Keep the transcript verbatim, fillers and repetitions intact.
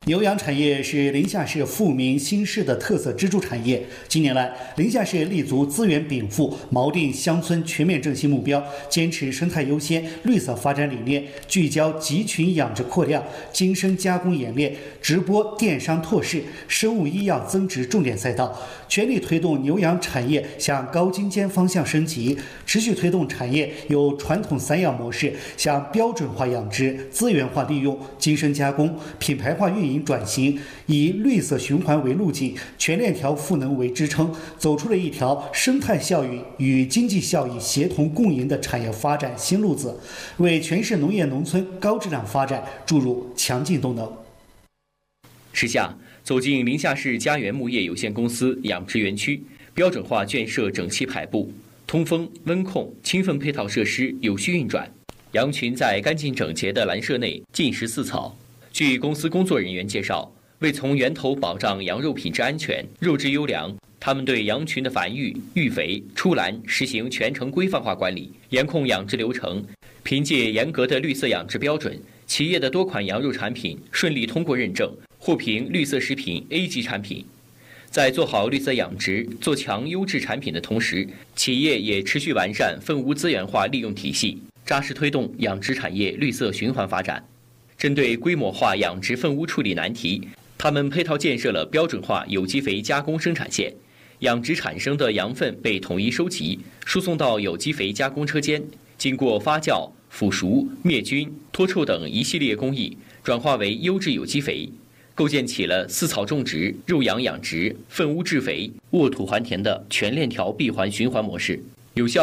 牛羊产业是临夏市富民新市的特色支柱产业。近年来，临夏市立足资源禀赋，锚定乡村全面振兴目标，坚持生态优先、绿色发展理念，聚焦集群养殖扩量、精深加工冶炼、直播电商拓市、生物医药增值重点赛道，全力推动牛羊产业向高精尖方向升级，持续推动产业由传统散养模式向标准化养殖、资源化利用、精深加工、品牌化运营转型，以绿色循环为路径，全链条赋能为支撑，走出了一条生态效益与经济效益协同共赢的产业发展新路子，为全市农业农村高质量发展注入强劲动能。 时下，走进临夏市家园牧业有限公司养殖园区，标准化圈舍整齐排布，通风、温控、清粪配套设施有序运转，羊群在干净整洁的栏舍内进食饲草。据公司工作人员介绍，为从源头保障羊肉品质安全、肉质优良，他们对羊群的繁育、育肥、出栏实行全程规范化管理，严控养殖流程。凭借严格的绿色养殖标准，企业的多款羊肉产品顺利通过认证，获评绿色食品 A 级产品。在做好绿色养殖、做强优质产品的同时，企业也持续完善粪污资源化利用体系，扎实推动养殖产业绿色循环发展。针对规模化养殖粪污处理难题，他们配套建设了标准化有机肥加工生产线，养殖产生的羊粪被统一收集，输送到有机肥加工车间，经过发酵、腐熟、灭菌、脱臭等一系列工艺，转化为优质有机肥，构建起了饲草种植、肉羊养殖、粪污制肥、沃土还田的全链条闭环循环模式，有效